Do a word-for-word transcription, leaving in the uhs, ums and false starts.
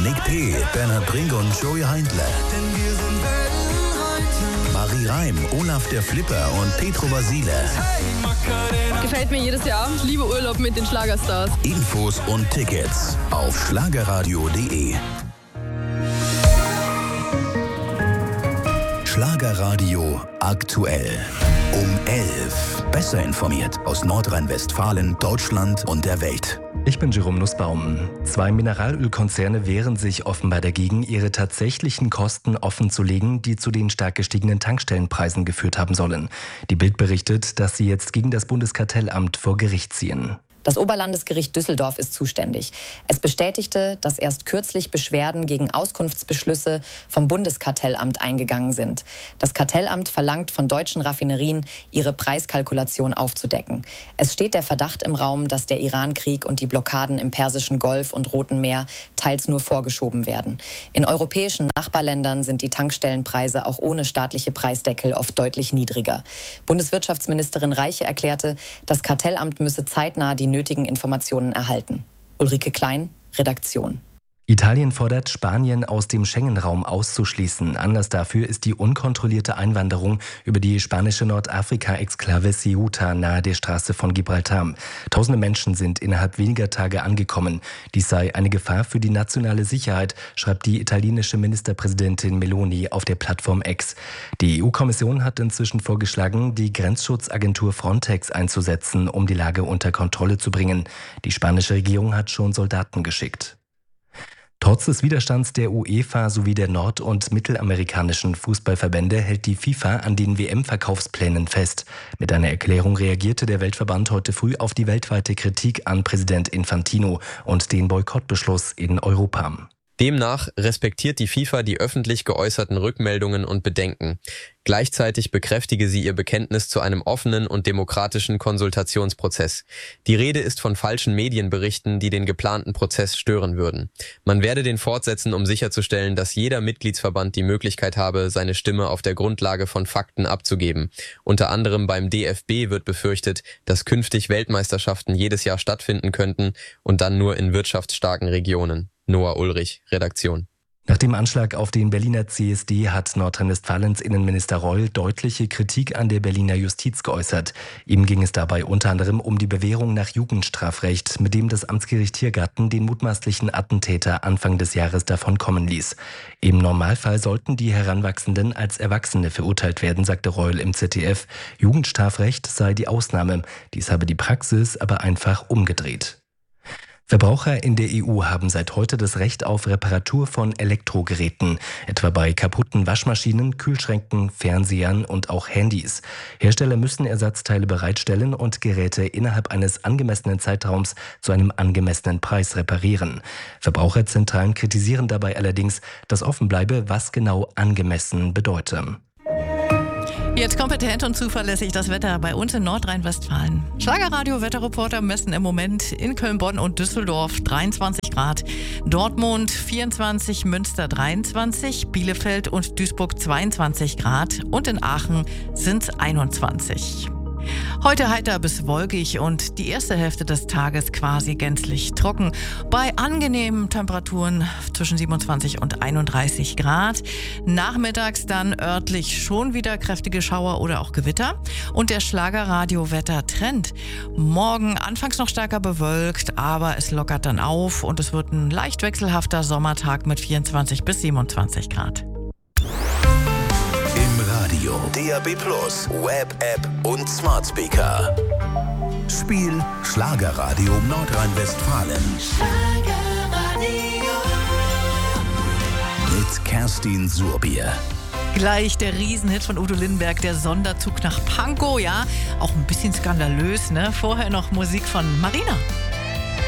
Nick P., Bernhard Brink und Joey Heindler. Marie Reim, Olaf der Flipper und Petro Basile. Gefällt mir jedes Jahr. Ich liebe Urlaub mit den Schlagerstars. Infos und Tickets auf schlagerradio punkt de. Schlagerradio aktuell. Um elf. Besser informiert aus Nordrhein-Westfalen, Deutschland und der Welt. Ich bin Jerome Nussbaum. Zwei Mineralölkonzerne wehren sich offenbar dagegen, ihre tatsächlichen Kosten offenzulegen, die zu den stark gestiegenen Tankstellenpreisen geführt haben sollen. Die Bild berichtet, dass sie jetzt gegen das Bundeskartellamt vor Gericht ziehen. Das Oberlandesgericht Düsseldorf ist zuständig. Es bestätigte, dass erst kürzlich Beschwerden gegen Auskunftsbeschlüsse vom Bundeskartellamt eingegangen sind. Das Kartellamt verlangt von deutschen Raffinerien, ihre Preiskalkulation aufzudecken. Es steht der Verdacht im Raum, dass der Irankrieg und die Blockaden im Persischen Golf und Roten Meer teils nur vorgeschoben werden. In europäischen Nachbarländern sind die Tankstellenpreise auch ohne staatliche Preisdeckel oft deutlich niedriger. Bundeswirtschaftsministerin Reiche erklärte, das Kartellamt müsse zeitnah die nötigen Informationen erhalten. Ulrike Klein, Redaktion. Italien fordert, Spanien aus dem Schengen-Raum auszuschließen. Anlass dafür ist die unkontrollierte Einwanderung über die spanische Nordafrika-Exklave Ceuta nahe der Straße von Gibraltar. Tausende Menschen sind innerhalb weniger Tage angekommen. Dies sei eine Gefahr für die nationale Sicherheit, schreibt die italienische Ministerpräsidentin Meloni auf der Plattform X. Die E U-Kommission hat inzwischen vorgeschlagen, die Grenzschutzagentur Frontex einzusetzen, um die Lage unter Kontrolle zu bringen. Die spanische Regierung hat schon Soldaten geschickt. Trotz des Widerstands der UEFA sowie der nord- und mittelamerikanischen Fußballverbände hält die FIFA an den W M-Verkaufsplänen fest. Mit einer Erklärung reagierte der Weltverband heute früh auf die weltweite Kritik an Präsident Infantino und den Boykottbeschluss in Europa. Demnach respektiert die FIFA die öffentlich geäußerten Rückmeldungen und Bedenken. Gleichzeitig bekräftige sie ihr Bekenntnis zu einem offenen und demokratischen Konsultationsprozess. Die Rede ist von falschen Medienberichten, die den geplanten Prozess stören würden. Man werde den fortsetzen, um sicherzustellen, dass jeder Mitgliedsverband die Möglichkeit habe, seine Stimme auf der Grundlage von Fakten abzugeben. Unter anderem beim D F B wird befürchtet, dass künftig Weltmeisterschaften jedes Jahr stattfinden könnten und dann nur in wirtschaftsstarken Regionen. Noah Ulrich, Redaktion. Nach dem Anschlag auf den Berliner C S D hat Nordrhein-Westfalens Innenminister Reul deutliche Kritik an der Berliner Justiz geäußert. Ihm ging es dabei unter anderem um die Bewährung nach Jugendstrafrecht, mit dem das Amtsgericht Tiergarten den mutmaßlichen Attentäter Anfang des Jahres davonkommen ließ. Im Normalfall sollten die Heranwachsenden als Erwachsene verurteilt werden, sagte Reul im Z D F. Jugendstrafrecht sei die Ausnahme. Dies habe die Praxis aber einfach umgedreht. Verbraucher in der E U haben seit heute das Recht auf Reparatur von Elektrogeräten, etwa bei kaputten Waschmaschinen, Kühlschränken, Fernsehern und auch Handys. Hersteller müssen Ersatzteile bereitstellen und Geräte innerhalb eines angemessenen Zeitraums zu einem angemessenen Preis reparieren. Verbraucherzentralen kritisieren dabei allerdings, dass offen bleibe, was genau angemessen bedeute. Jetzt kompetent und zuverlässig das Wetter bei uns in Nordrhein-Westfalen. Schlagerradio-Wetterreporter messen im Moment in Köln, Bonn und Düsseldorf dreiundzwanzig Grad, Dortmund vierundzwanzig, Münster dreiundzwanzig, Bielefeld und Duisburg zweiundzwanzig Grad und in Aachen sind es einundzwanzig. Heute heiter bis wolkig und die erste Hälfte des Tages quasi gänzlich trocken. Bei angenehmen Temperaturen zwischen siebenundzwanzig und einunddreißig Grad. Nachmittags dann örtlich schon wieder kräftige Schauer oder auch Gewitter. Und der Schlagerradio-Wetter-Trend. Morgen anfangs noch stärker bewölkt, aber es lockert dann auf und es wird ein leicht wechselhafter Sommertag mit vierundzwanzig bis siebenundzwanzig Grad. Radio, D A B Plus, Web-App und Smart Speaker. Spiel Schlagerradio Nordrhein-Westfalen. Schlagerradio. Mit Kerstin Surbier. Gleich der Riesenhit von Udo Lindenberg, der Sonderzug nach Pankow, ja, auch ein bisschen skandalös, ne? Vorher noch Musik von Marina.